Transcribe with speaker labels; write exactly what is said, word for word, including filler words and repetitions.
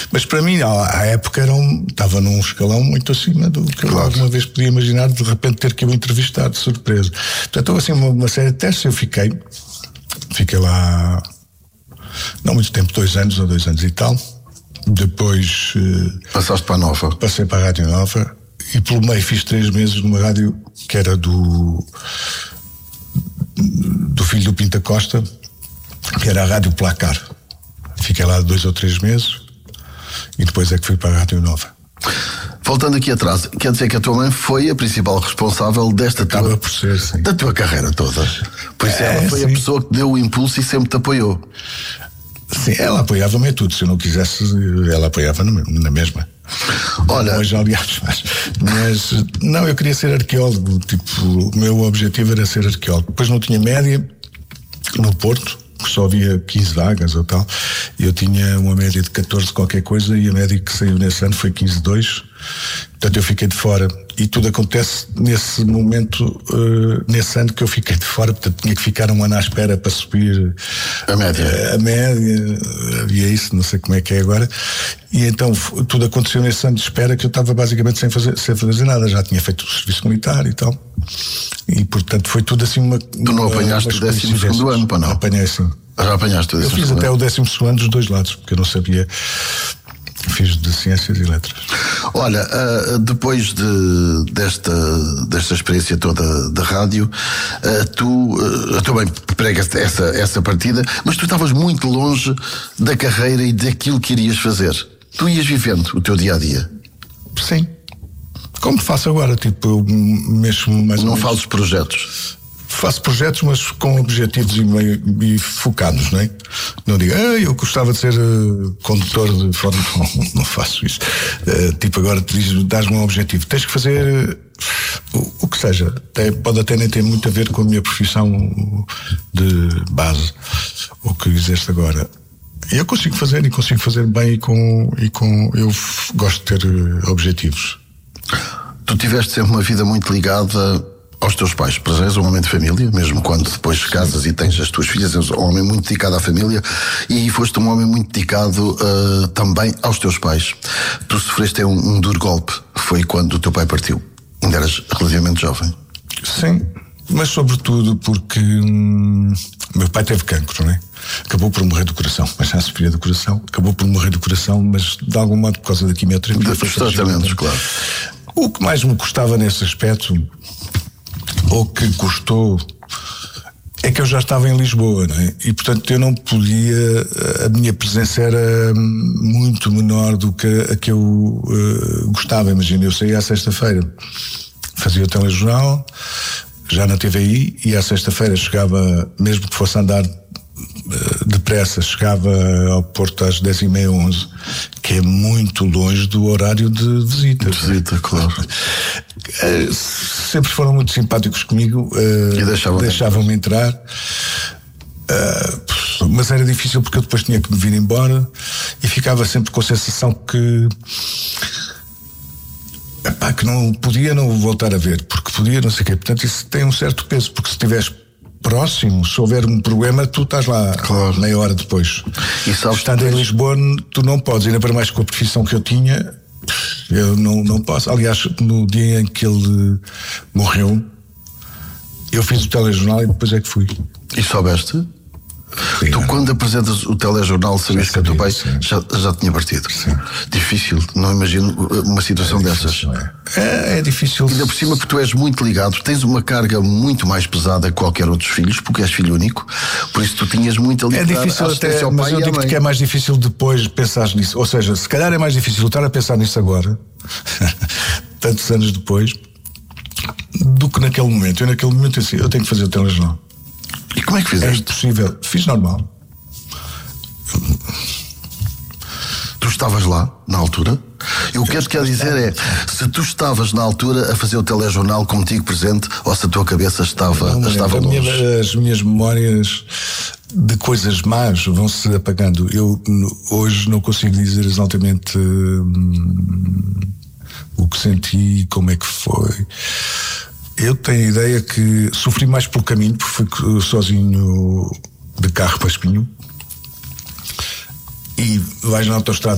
Speaker 1: Mas para mim, à época, era um, estava num escalão muito acima do que eu
Speaker 2: claro.
Speaker 1: alguma vez podia imaginar, de repente ter que eu entrevistar de surpresa. Portanto, houve assim uma, uma série de testes. Eu fiquei, fiquei lá não muito tempo, dois anos ou dois anos e tal. Depois
Speaker 2: passaste para a Nova.
Speaker 1: Passei para a Rádio Nova e pelo meio fiz três meses numa rádio que era do do filho do Pinta Costa, que era a Rádio Placar. Fiquei lá dois ou três meses e depois é que fui para a Rádio Nova.
Speaker 2: Voltando aqui atrás, quer dizer que a tua mãe foi a principal responsável desta
Speaker 1: Acaba
Speaker 2: tua,
Speaker 1: por ser, sim.
Speaker 2: da tua carreira toda. Pois
Speaker 1: é,
Speaker 2: ela foi
Speaker 1: sim.
Speaker 2: a pessoa que deu o impulso e sempre te apoiou.
Speaker 1: Sim, ela apoiava-me em tudo. Se eu não quisesse, ela apoiava-me na mesma.
Speaker 2: Olha,
Speaker 1: hoje, aliás, mas, mas não, eu queria ser arqueólogo. Tipo, o meu objetivo era ser arqueólogo. Depois não tinha média no Porto, que só havia quinze vagas ou tal. E eu tinha uma média de catorze qualquer coisa e a média que saiu nesse ano foi quinze vírgula dois. Portanto, eu fiquei de fora. E tudo acontece nesse momento, uh, nesse ano que eu fiquei de fora. Portanto, tinha que ficar um ano à espera para subir
Speaker 2: a média.
Speaker 1: Uh, a média, havia isso, não sei como é que é agora. E então, tudo aconteceu nesse ano de espera que eu estava basicamente sem fazer, sem fazer nada. Já tinha feito o serviço militar e tal. E, portanto, foi tudo assim uma...
Speaker 2: Tu não apanhaste o décimo segundo ano, para não?
Speaker 1: Apanhei, sim.
Speaker 2: Já apanhaste o
Speaker 1: Eu fiz até o décimo segundo dos dois lados, porque eu não sabia... Fiz de Ciências e Letras.
Speaker 2: Olha, uh, depois de, desta, desta experiência toda da rádio, uh, tu uh, também pregas essa, essa partida, mas tu estavas muito longe da carreira e daquilo que irias fazer. Tu ias vivendo o teu dia-a-dia.
Speaker 1: Sim. Como faço agora, tipo, eu mexo mais
Speaker 2: Não
Speaker 1: ou menos...
Speaker 2: fazes projetos?
Speaker 1: Faço projetos, mas com objetivos e, meio, e focados, não é? Não digo, ah, eu gostava de ser uh, condutor de Fórmula um, não faço isso. Uh, tipo, agora te diz, dás-me um objetivo. Tens que fazer uh, o, o que seja. Até, pode até nem ter muito a ver com a minha profissão de base, o que dizeste agora. Eu consigo fazer e consigo fazer bem e com, e com eu f- gosto de ter uh, objetivos.
Speaker 2: Tu tiveste sempre uma vida muito ligada aos teus pais, pois és um homem de família, mesmo quando depois casas e tens as tuas filhas, és um homem muito dedicado à família e foste um homem muito dedicado uh, também aos teus pais. Tu sofreste um, um duro golpe, foi quando o teu pai partiu. Ainda eras relativamente jovem.
Speaker 1: Sim, mas sobretudo porque hum, meu pai teve cancro, não é? Acabou por morrer do coração, mas já sofria do coração, acabou por morrer do coração, mas de algum modo por causa da quimioterapia.
Speaker 2: Dos tratamentos, claro.
Speaker 1: O que mais me custava nesse aspecto, ou que custou, é que eu já estava em Lisboa, não é? E portanto eu não podia, a minha presença era muito menor do que a que eu uh, gostava. Imagina, eu saía à sexta-feira, fazia o telejornal, já na T V I, e à sexta-feira chegava, mesmo que fosse andar uh, depressa, chegava ao Porto às dez e meia, onze, que é muito longe do horário de visita.
Speaker 2: De visita, claro.
Speaker 1: Uh, sempre foram muito simpáticos comigo, uh,
Speaker 2: e deixavam-me
Speaker 1: deixavam entrar, uh, mas era difícil porque eu depois tinha que me vir embora e ficava sempre com a sensação que epá, que não podia não voltar a ver, porque podia não sei o quê. Portanto isso tem um certo peso, porque se estiveres próximo, se houver um problema, tu estás lá, claro, meia hora depois. E sabes, estando em Lisboa, tu não podes, ainda para mais com a profissão que eu tinha, eu não, não posso. Aliás, no dia em que ele morreu, eu fiz o telejornal e depois é que fui.
Speaker 2: E soubeste?
Speaker 1: Sim,
Speaker 2: tu,
Speaker 1: não.
Speaker 2: Quando apresentas o telejornal, sabias que o teu pai já, já tinha partido.
Speaker 1: Sim.
Speaker 2: Difícil, não imagino uma situação é difícil,
Speaker 1: dessas. É. É, é difícil.
Speaker 2: Ainda por cima, porque tu és muito ligado, tens uma carga muito mais pesada que qualquer outro filho, porque és filho único, por isso tu tinhas muito ali.
Speaker 1: É difícil até, ao mas eu digo que é mais difícil depois pensar nisso. Ou seja, se calhar é mais difícil estar a pensar nisso agora, tantos anos depois, do que naquele momento. Eu naquele momento eu, assim, eu tenho que fazer o telejornal.
Speaker 2: E como é que fizeste?
Speaker 1: É impossível. Fiz normal.
Speaker 2: Tu estavas lá, na altura? E o que eu te quero dizer é, se tu estavas na altura a fazer o telejornal contigo presente, ou se a tua cabeça estava,
Speaker 1: não,
Speaker 2: estava
Speaker 1: longe.
Speaker 2: Minha,
Speaker 1: as minhas memórias de coisas más vão-se apagando. Eu hoje não consigo dizer exatamente hum, o que senti, como é que foi. Eu tenho a ideia que sofri mais pelo caminho, porque fui sozinho de carro para Espinho, e vais na autoestrada